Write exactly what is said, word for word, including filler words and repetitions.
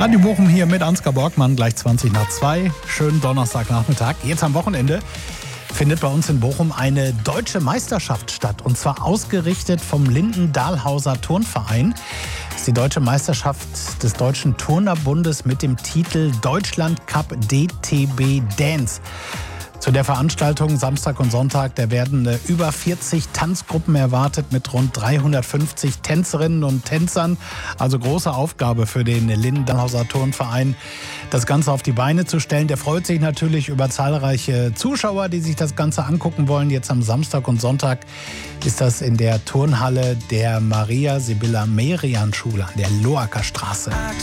Radio Bochum hier mit Ansgar Borgmann, gleich zwanzig nach zwei. Schönen Donnerstagnachmittag. Jetzt am Wochenende findet bei uns in Bochum eine deutsche Meisterschaft statt. Und zwar ausgerichtet vom Linden-Dahlhauser Turnverein. Das ist die deutsche Meisterschaft des Deutschen Turnerbundes mit dem Titel Deutschland Cup D T B Dance. Zu der Veranstaltung Samstag und Sonntag, da werden äh, über vierzig Tanzgruppen erwartet mit rund dreihundertfünfzig Tänzerinnen und Tänzern. Also große Aufgabe für den Linden-Dahlhauser Turnverein, das Ganze auf die Beine zu stellen. Der freut sich natürlich über zahlreiche Zuschauer, die sich das Ganze angucken wollen. Jetzt am Samstag und Sonntag ist das in der Turnhalle der Maria-Sibylla-Merian-Schule an der Loaker Straße.